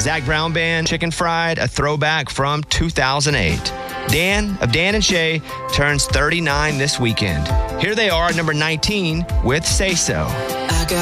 Zach Brown Band, Chicken Fried, a throwback from 2008. Dan of Dan and Shay turns 39 this weekend. Here they are at number 19 with Say So.